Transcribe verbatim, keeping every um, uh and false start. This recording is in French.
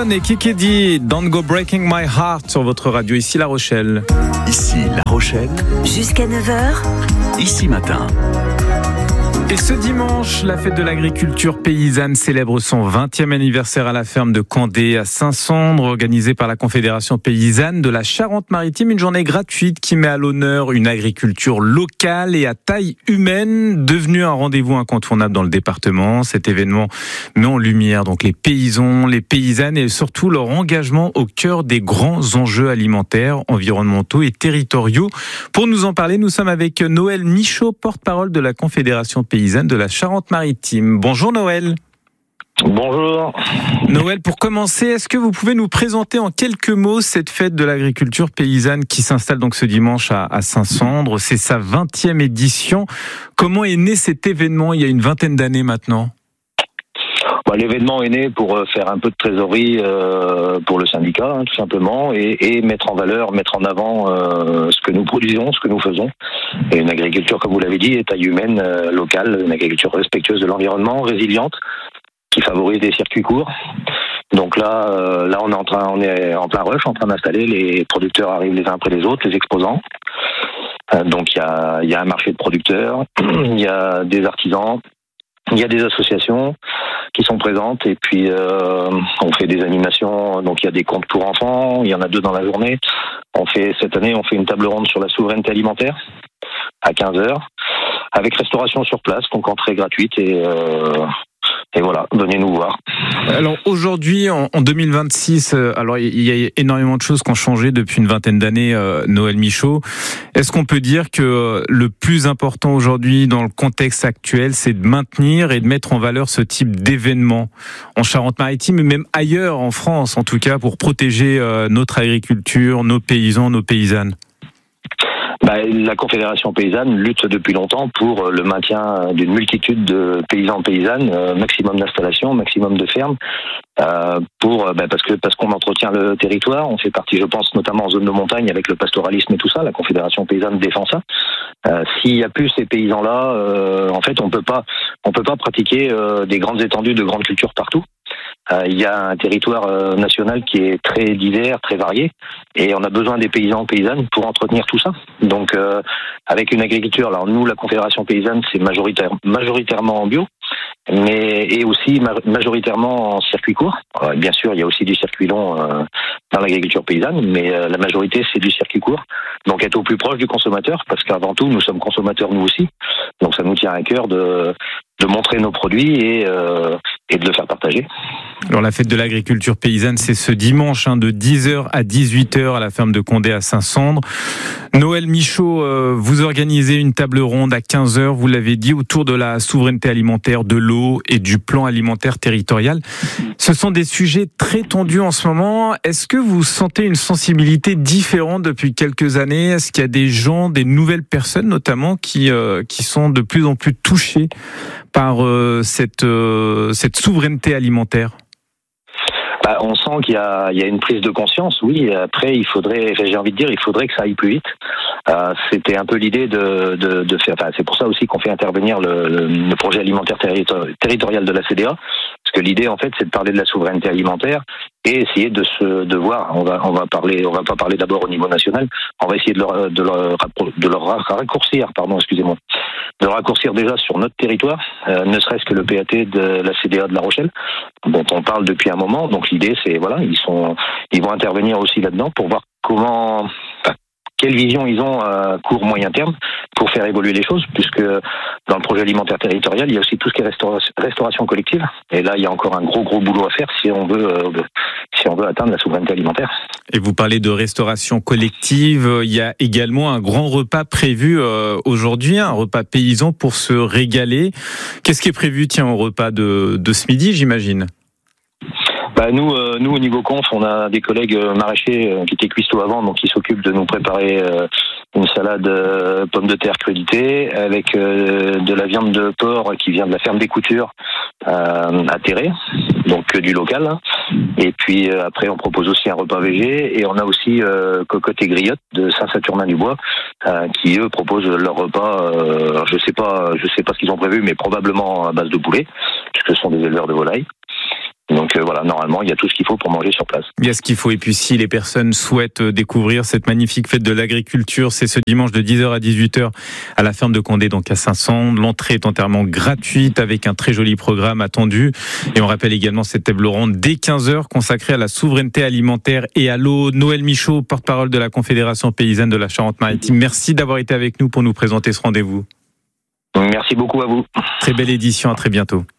One et Kikedi, Don't Go Breaking My Heart sur votre radio, ici La Rochelle. Ici La Rochelle. Jusqu'à neuf heures. Ici Matin. Et ce dimanche, la fête de l'agriculture paysanne célèbre son vingtième anniversaire à la ferme de Candé à Saint-Sandre, organisée par la Confédération paysanne de la Charente-Maritime. Une journée gratuite qui met à l'honneur une agriculture locale et à taille humaine, devenue un rendez-vous incontournable dans le département. Cet événement met en lumière donc les paysans, les paysannes et surtout leur engagement au cœur des grands enjeux alimentaires, environnementaux et territoriaux. Pour nous en parler, nous sommes avec Noël Michaud, porte-parole de la Confédération paysanne de la Charente-Maritime. Bonjour Noël. Bonjour. Noël, pour commencer, est-ce que vous pouvez nous présenter en quelques mots cette fête de l'agriculture paysanne qui s'installe donc ce dimanche à, à Saint-Sandre? C'est sa vingtième édition. Comment est né cet événement il y a une vingtaine d'années maintenant? Bah, l'événement est né pour faire un peu de trésorerie euh, pour le syndicat, hein, tout simplement, et, et mettre en valeur, mettre en avant euh, ce que nous produisons, ce que nous faisons. Et une agriculture, comme vous l'avez dit, est taille humaine, euh, locale, une agriculture respectueuse de l'environnement, résiliente, qui favorise des circuits courts. Donc là, euh, là, on est en train, on est en plein rush, en train d'installer. Les producteurs arrivent les uns après les autres, les exposants. Euh, donc il y a, il y a un marché de producteurs, il y a des artisans, il y a des associations qui sont présentes et puis euh, on fait des animations. Donc il y a des contes pour enfants, il y en a deux dans la journée. On fait cette année, on fait une table ronde sur la souveraineté alimentaire à quinze heures avec restauration sur place, donc entrée gratuite et euh, et voilà, venez nous voir. Alors aujourd'hui, en, en deux mille vingt-six, euh, alors il y a énormément de choses qui ont changé depuis une vingtaine d'années, euh, Noël Michaud. Est-ce qu'on peut dire que euh, le plus important aujourd'hui dans le contexte actuel, c'est de maintenir et de mettre en valeur ce type d'événement en Charente-Maritime et même ailleurs en France, en tout cas, pour protéger euh, notre agriculture, nos paysans, nos paysannes? Bah, la Confédération paysanne lutte depuis longtemps pour le maintien d'une multitude de paysans paysannes, euh, maximum d'installations, maximum de fermes, euh, pour bah, parce que parce qu'on entretient le territoire. On fait partie, je pense, notamment en zone de montagne avec le pastoralisme et tout ça. La Confédération paysanne défend ça. Euh, s'il y a plus ces paysans-là, euh, en fait, on peut pas on peut pas pratiquer euh, des grandes étendues de grandes cultures partout. Euh, il y a un territoire euh, national qui est très divers, très varié, et on a besoin des paysans paysannes pour entretenir tout ça. Donc, euh, avec une agriculture, alors nous, la Confédération paysanne, c'est majoritaire, majoritairement en bio, mais et aussi ma- majoritairement en circuit court. Alors, bien sûr, il y a aussi du circuit long euh, dans l'agriculture paysanne, mais euh, la majorité, c'est du circuit court. Donc, être au plus proche du consommateur, parce qu'avant tout, nous sommes consommateurs nous aussi. Donc, ça nous tient à cœur de de montrer nos produits et euh, et de le faire partager. Alors la fête de l'agriculture paysanne, c'est ce dimanche hein, de dix heures à dix-huit heures à la ferme de Candé à Saint-Sandre. Noël Michaud, euh, vous organisez une table ronde à quinze heures, vous l'avez dit, autour de la souveraineté alimentaire, de l'eau et du plan alimentaire territorial. Ce sont des sujets très tendus en ce moment. Est-ce que vous sentez une sensibilité différente depuis quelques années? Est-ce qu'il y a des gens, des nouvelles personnes notamment, qui, euh, qui sont de plus en plus touchées par euh, cette, euh, cette souveraineté alimentaire? Bah, on sent qu'il y a, il y a une prise de conscience, oui. Après, il faudrait, j'ai envie de dire, il faudrait que ça aille plus vite. Euh, c'était un peu l'idée de, de, de faire. Enfin, c'est pour ça aussi qu'on fait intervenir le, le, le projet alimentaire territori- territorial de la C D A, parce que l'idée, en fait, c'est de parler de la souveraineté alimentaire et essayer de se, de voir. On va, on va parler, on va pas parler d'abord au niveau national. On va essayer de leur, de leur, de leur raccourcir, pardon, excusez-moi, de raccourcir déjà sur notre territoire, euh, ne serait-ce que le P A T de la C D A de La Rochelle, dont on parle depuis un moment. Donc l'idée, c'est voilà, ils sont, ils vont intervenir aussi là-dedans pour voir comment, enfin, quelle vision ils ont à court moyen terme pour faire évoluer les choses, puisque dans le projet alimentaire territorial, il y a aussi tout ce qui est restauration, restauration collective. Et là, il y a encore un gros gros boulot à faire si on veut, euh, si on veut atteindre la souveraineté alimentaire. Et vous parlez de restauration collective. Il y a également un grand repas prévu euh, aujourd'hui, un repas paysan pour se régaler. Qu'est-ce qui est prévu, tiens, au repas de, de ce midi, j'imagine? Bah nous, euh, nous au niveau conf, on a des collègues euh, maraîchers euh, qui étaient cuistots avant, donc qui s'occupent de nous préparer euh, une salade euh, pommes de terre crudité avec euh, de la viande de porc qui vient de la ferme des Coutures euh, à Terré, donc euh, du local. Hein. Et puis euh, après, on propose aussi un repas végé et on a aussi euh, Cocotte et Griotte de Saint-Saturnin-du-Bois euh, qui eux proposent leur repas. Euh, je sais pas, je sais pas ce qu'ils ont prévu, mais probablement à base de poulet, puisque ce sont des éleveurs de volailles. Donc euh, voilà, normalement, il y a tout ce qu'il faut pour manger sur place. Il y a ce qu'il faut. Et puis si les personnes souhaitent découvrir cette magnifique fête de l'agriculture, c'est ce dimanche de dix heures à dix-huit heures à la ferme de Condé, donc à Saint-Saëns. L'entrée est entièrement gratuite avec un très joli programme attendu. Et on rappelle également cette table ronde dès quinze heures consacrée à la souveraineté alimentaire et à l'eau. Noël Michaud, porte-parole de la Confédération paysanne de la Charente-Maritime. Merci d'avoir été avec nous pour nous présenter ce rendez-vous. Merci beaucoup à vous. Très belle édition, à très bientôt.